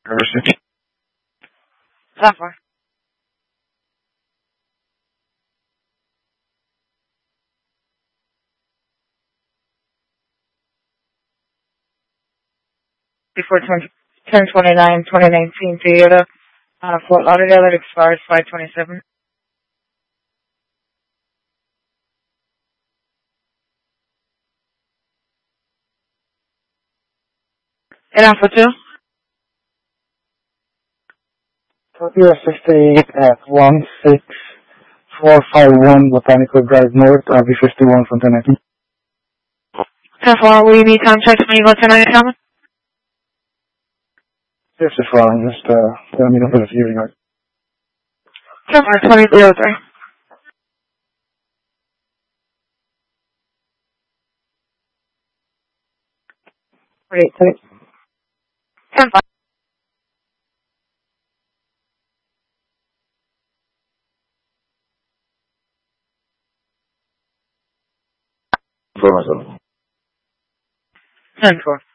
Software. Before 10/29/2019 Toyota Fort Lauderdale, it expires 5/27. And Alpha 2? Tokyo 68 at 16451 Botanical Drive North, RV51 from 1019. 10-4, will you be contacted when you go to 9 Common? Yes, it's fine. Just let me know for the viewing. 10-4, 2003. Wait, 10-5. for myself. 10-4.